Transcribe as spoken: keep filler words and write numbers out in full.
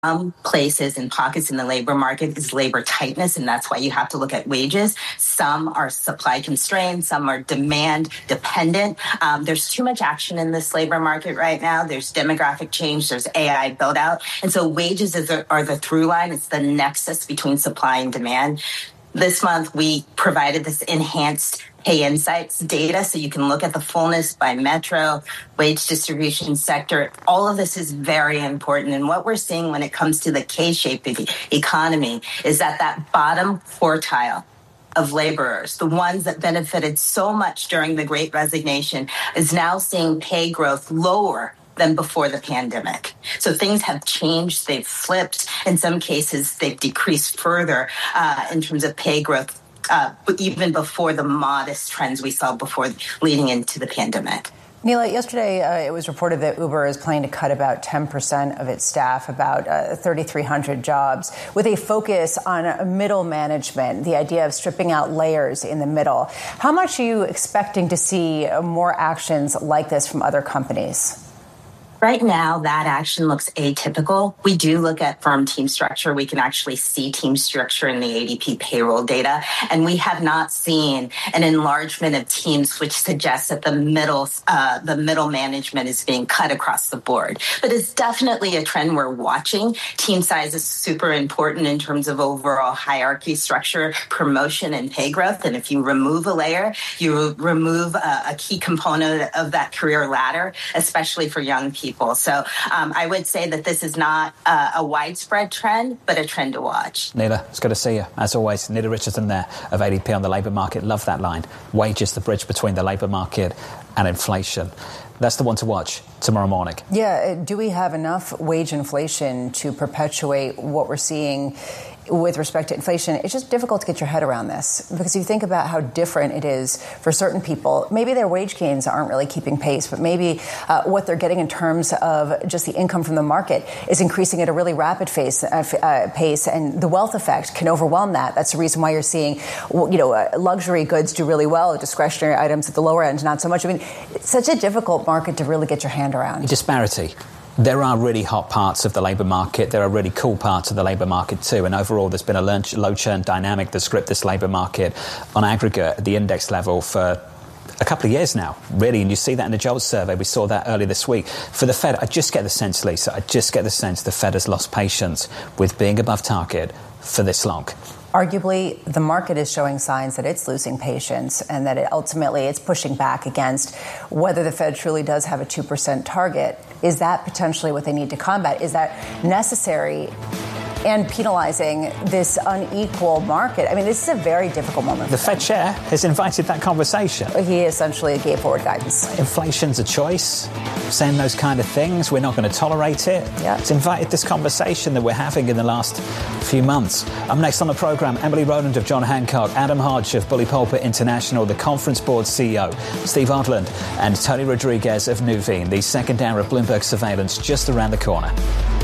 Some places and pockets in the labor market is labor tightness, and that's why you have to look at wages. Some are supply constrained, some are demand dependent. Um, there's too much action in this labor market right now. There's demographic change, there's A I build out. And so wages is a, are the through line. It's the nexus between supply and demand. This month, we provided this enhanced pay insights data so you can look at the fullness by metro, wage distribution sector. All of this is very important. And what we're seeing when it comes to the K-shaped economy is that that bottom quartile of laborers, the ones that benefited so much during the Great Resignation, is now seeing pay growth lower than before the pandemic. So things have changed. They've flipped. In some cases, they've decreased further uh, in terms of pay growth, uh, even before the modest trends we saw before leading into the pandemic. Nela, yesterday uh, it was reported that Uber is planning to cut about ten percent of its staff, about uh, thirty-three hundred jobs, with a focus on middle management, the idea of stripping out layers in the middle. How much are you expecting to see more actions like this from other companies? Right now, that action looks atypical. We do look at firm team structure. We can actually see team structure in the A D P payroll data. And we have not seen an enlargement of teams, which suggests that the middle, uh, the middle management is being cut across the board. But it's definitely a trend we're watching. Team size is super important in terms of overall hierarchy structure, promotion, and pay growth. And if you remove a layer, you remove a, a key component of that career ladder, especially for young people. So um, I would say that this is not uh, a widespread trend, but a trend to watch. Nela, it's good to see you. As always, Nela Richardson there of A D P on the labour market. Love that line. Wages, the bridge between the labour market and inflation. That's the one to watch tomorrow morning. Yeah. Do we have enough wage inflation to perpetuate what we're seeing with respect to inflation? It's just difficult to get your head around this, because you think about how different it is for certain people. Maybe their wage gains aren't really keeping pace, but maybe uh, what they're getting in terms of just the income from the market is increasing at a really rapid pace, uh, pace, and the wealth effect can overwhelm that. That's the reason why you're seeing, you know, uh, luxury goods do really well, discretionary items at the lower end, not so much. I mean, it's such a difficult market to really get your hand around. Disparity. There are really hot parts of the labour market. There are really cool parts of the labour market too. And overall, there's been a low churn dynamic that's gripped this labour market on aggregate at the index level for a couple of years now, really. And you see that in the jobs survey. We saw that earlier this week. For the Fed, I just get the sense, Lisa, I just get the sense the Fed has lost patience with being above target for this long. Arguably, the market is showing signs that it's losing patience and that it ultimately it's pushing back against whether the Fed truly does have a two percent target. Is that potentially what they need to combat? Is that necessary? And penalizing this unequal market. I mean, this is a very difficult moment. The Fed chair has invited that conversation. He essentially gave forward guidance. Inflation's a choice, saying those kind of things. We're not going to tolerate it. Yeah. It's invited this conversation that we're having in the last few months. Up next on the programme, Emily Rowland of John Hancock, Adam Hodge of Bully Pulpit International, the Conference Board C E O, Steve Odland, and Tony Rodriguez of Nuveen. The second hour of Bloomberg Surveillance just around the corner.